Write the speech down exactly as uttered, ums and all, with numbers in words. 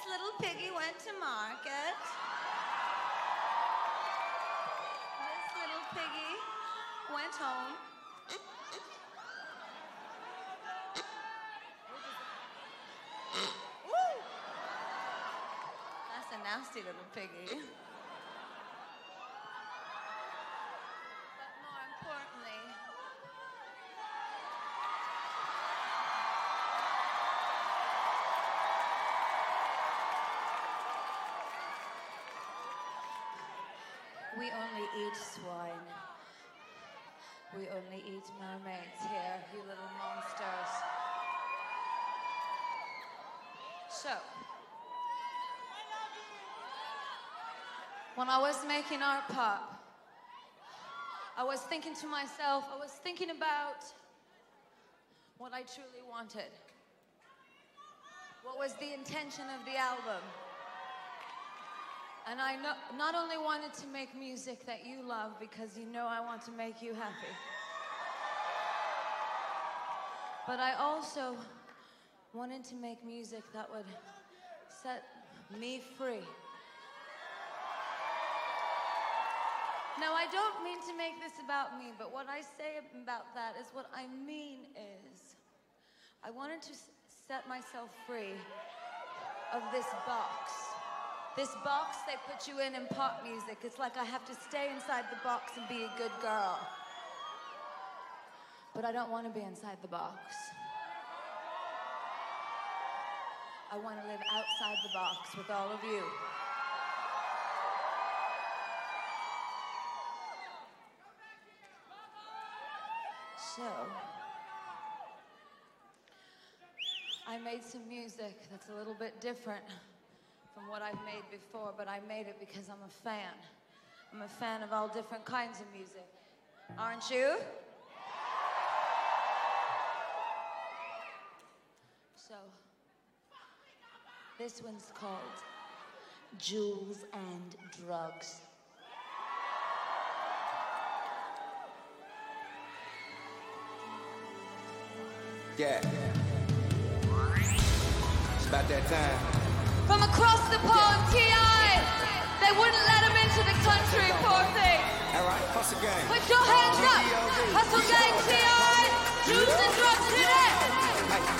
This little piggy went to market. This little piggy went home. Woo! That's a nasty little piggy. But more importantly, we only eat swine. We only eat mermaids here, you little monsters. So, when I was making Art Pop, I was thinking to myself, I was thinking about what I truly wanted. What was the intention of the album? And I no, not only wanted to make music that you love, because you know I want to make you happy, but I also wanted to make music that would set me free. Now, I don't mean to make this about me, but what I say about that is what I mean is I wanted to set myself free of this box. This box they put you in in pop music. It's like I have to stay inside the box and be a good girl. But I don't want to be inside the box. I want to live outside the box with all of you. So, I made some music that's a little bit different from what I've made before, but I made it because I'm a fan. I'm a fan of all different kinds of music. Aren't you? So, this one's called Jewels and Drugs. Yeah. It's about that time. From across the pond, T I They wouldn't let him into the country, poor thing. All right, hustle gang. Put your hands up. Hustle gang, T I Juice and Drugs.